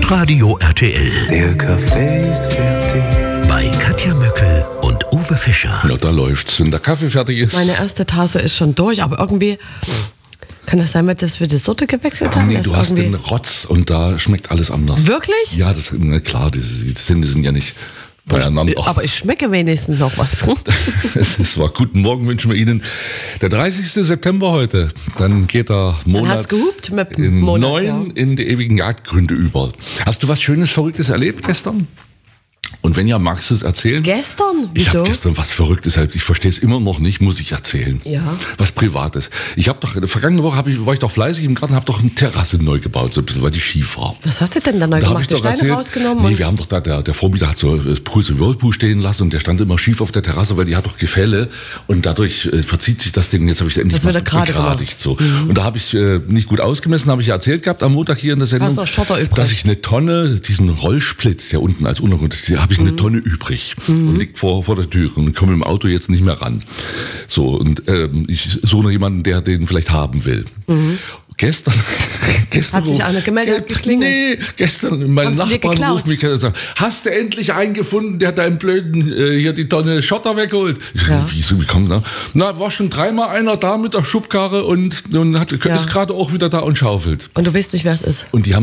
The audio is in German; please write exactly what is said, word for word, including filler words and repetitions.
Live-Radio R T L. Der Kaffee ist fertig. Bei Katja Möckel und Uwe Fischer. Ja, da läuft's. Wenn der Kaffee fertig ist. Meine erste Tasse ist schon durch, aber irgendwie kann das sein, dass wir die Sorte gewechselt haben? Nee, Das du hast irgendwie- den Rotz und da schmeckt alles anders. Wirklich? Ja, das na klar, die, die Sinne sind ja nicht beieinander. Aber ich schmecke wenigstens noch was. Es ist wahr. Guten Morgen wünschen wir Ihnen. Der dreißigsten September heute. Dann geht der Monat hat's gehupt mit dem in Monat, neun ja. in die ewigen Jagdgründe über. Hast du was Schönes, Verrücktes erlebt gestern? Und wenn ja, magst du es erzählen? Gestern? Ich Wieso? habe gestern was Verrücktes erlebt. Ich verstehe es immer noch nicht, muss ich erzählen. Ja. Was Privates. Ich habe doch, vergangene Woche hab ich, war ich doch fleißig im Garten, habe doch eine Terrasse neu gebaut, so ein bisschen, weil die schief war. Was hast du denn da neu Da hab ich gemacht? Die doch Steine erzählt, rausgenommen? nee, und- wir haben doch da, der, der Vormieter hat so äh, Pulse Whirlpool stehen lassen und der stand immer schief auf der Terrasse, weil die hat doch Gefälle und dadurch äh, verzieht sich das Ding. Jetzt habe ich endlich Das wird mal er gerade begradigt, so. Und da habe ich äh, nicht gut ausgemessen, habe ich ja erzählt gehabt am Montag hier in der Sendung, Hast noch Schotter übrig? dass ich eine Tonne, diesen Rollsplit, der unten als Untergrund, da habe ich eine Tonne übrig und liegt vor, vor der Tür und komme im Auto jetzt nicht mehr ran. So, und ähm, ich suche noch jemanden, der den vielleicht haben will. Gestern, gestern Hat sich einer gemeldet, hat geklingelt? Nee, gestern mein Haben sie dir Nachbarn geklaut? ruft mich und sagt, hast du endlich einen gefunden, der deinen blöden äh, hier die Tonne Schotter wegholt? Ich Ja. so, Wieso, wie kommt das? Na, war schon dreimal einer da mit der Schubkarre und, und hat, Ja. ist gerade auch wieder da und schaufelt. Und du weißt nicht, wer es ist. Und die haben